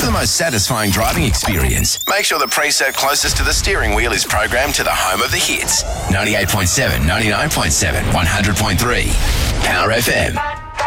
the most satisfying driving experience, make sure the preset closest to the steering wheel is programmed to the home of the hits. 98.7, 99.7, 100.3. Power FM.